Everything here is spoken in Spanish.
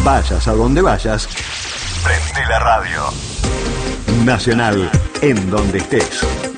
Vayas a donde vayas, prende la radio. Nacional, en donde estés.